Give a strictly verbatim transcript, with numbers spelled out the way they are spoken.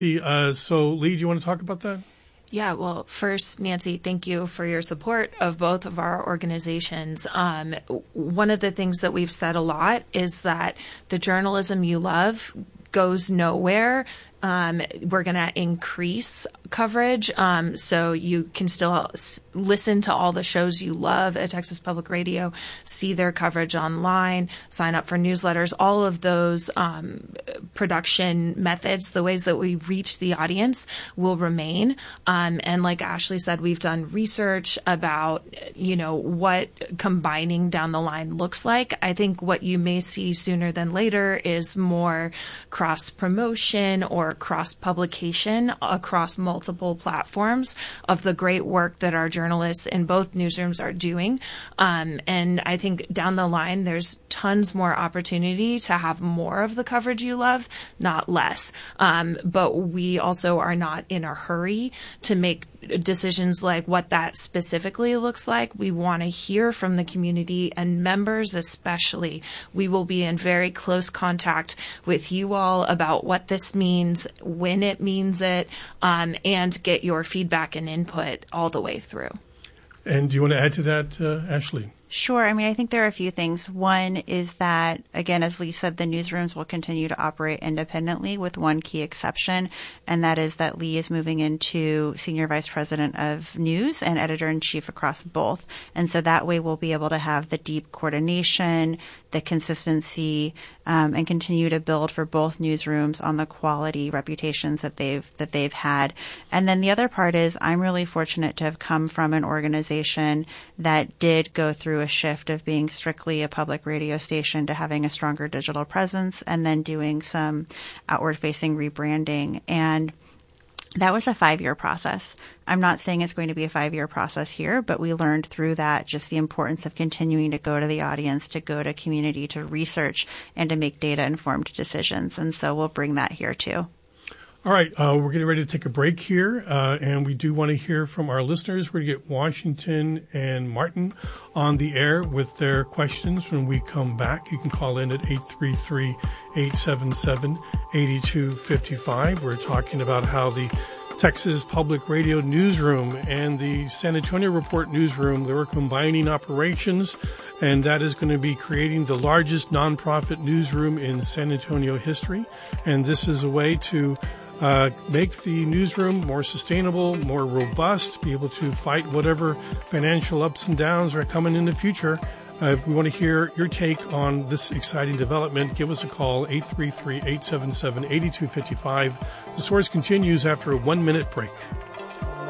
Uh, so, Lee, do you want to talk about that? Yeah, well, first, Nancy, thank you for your support of both of our organizations. Um, one of the things that we've said a lot is that the journalism you love goes nowhere. Um, we're going to increase coverage, um, so you can still s- listen to all the shows you love at Texas Public Radio, see their coverage online, sign up for newsletters. All of those um, production methods, the ways that we reach the audience, will remain. Um, and like Ashley said, we've done research about, you know, what combining down the line looks like. I think what you may see sooner than later is more cross promotion or cross-publication across multiple platforms of the great work that our journalists in both newsrooms are doing. Um, and I think down the line, there's tons more opportunity to have more of the coverage you love, not less. Um, but we also are not in a hurry to make decisions like what that specifically looks like. We want to hear from the community and members especially. We will be in very close contact with you all about what this means, when it means it, um, and get your feedback and input all the way through. And do you want to add to that, uh, Ashley? Sure. I mean, I think there are a few things. One is that, again, as Lee said, the newsrooms will continue to operate independently with one key exception, and that is that Lee is moving into Senior Vice President of News and Editor-in-Chief across both. And so that way we'll be able to have the deep coordination, the consistency, um, and continue to build for both newsrooms on the quality reputations that they've that they've had. And then the other part is I'm really fortunate to have come from an organization that did go through a shift of being strictly a public radio station to having a stronger digital presence and then doing some outward-facing rebranding. And that was a five-year process. I'm not saying it's going to be a five-year process here, but we learned through that just the importance of continuing to go to the audience, to go to community, to research, and to make data-informed decisions. And so we'll bring that here too. All right, uh, we're getting ready to take a break here, uh, and we do want to hear from our listeners. We're going to get Washington and Martin on the air with their questions when we come back. You can call in at eight three three, eight seven seven, eight two five five. We're talking about how the Texas Public Radio Newsroom and the San Antonio Report Newsroom, they were combining operations, and that is going to be creating the largest nonprofit newsroom in San Antonio history. And this is a way to Uh, make the newsroom more sustainable, more robust, be able to fight whatever financial ups and downs are coming in the future. Uh, if we want to hear your take on this exciting development, give us a call, eight three three, eight seven seven, eight two five five. The Source continues after a one-minute break.